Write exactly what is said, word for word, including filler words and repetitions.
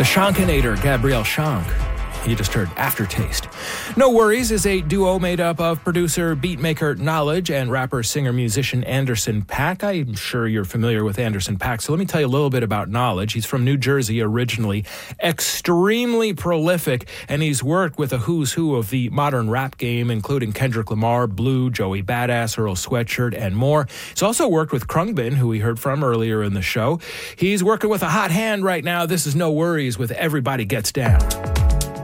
The Shankinator, Gabrielle Shank. You just heard Aftertaste. No Worries is a duo made up of producer, beatmaker Knowledge and rapper, singer, musician Anderson .Paak. I'm sure you're familiar with Anderson .Paak, so let me tell you a little bit about Knowledge. He's from New Jersey originally, extremely prolific, and he's worked with a who's who of the modern rap game, including Kendrick Lamar, Blue, Joey Badass, Earl Sweatshirt, and more. He's also worked with Khruangbin, who we heard from earlier in the show. He's working with a hot hand right now. This is No Worries with Everybody Gets Down.